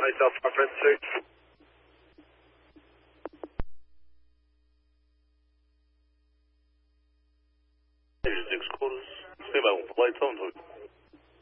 Hotel 536. Six quarters. Stay by 1, flight on to